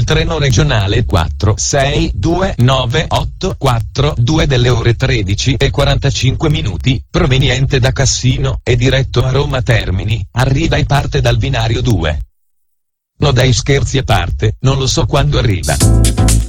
il treno regionale 4629842 delle ore 13:45, proveniente da Cassino e diretto a Roma Termini, arriva e parte dal binario 2. No dai, scherzi a parte, non lo so quando arriva.